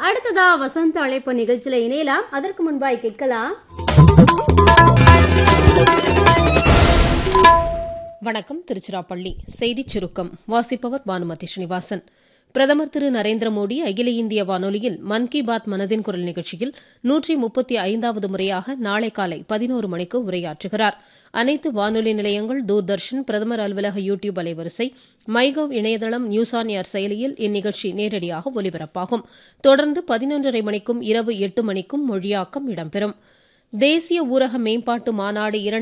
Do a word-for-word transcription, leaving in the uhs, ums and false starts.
அடுத்ததா வசந்த அழைப்பு நிகழ்ச்சியில இணையலாம். அதற்கு முன்பாய் கேட்கலாம். வணக்கம். திருச்சிராப்பள்ளி செய்திச் சுருக்கம் வாசிப்பவர் பானுமதி ஸ்ரீனிவாசன். பிரதமர் திரு நரேந்திர மோடி அகில இந்திய வானொலியில் மன் கி பாத் மனதின் குரல் நிகழ்ச்சியில் நூற்றி முப்பத்தி ஐந்தாவது முறையாக நாளை காலை பதினோரு மணிக்கு உரையாற்றுகிறார். அனைத்து வானொலி நிலையங்கள், தூர்தர்ஷன், பிரதமர் அலுவலக யூ டியூப் அலைவரிசை, மைகவ் இணையதளம், நியூஸ் ஆன் ஏர் செயலியில் இந்நிகழ்ச்சி நேரடியாக ஒலிபரப்பாகும். தொடர்ந்து பதினொன்றரை மணிக்கும் இரவு எட்டு மணிக்கும் மொழியாக்கம் இடம்பெறும். தேசிய ஊரக மேம்பாட்டு மாநாடு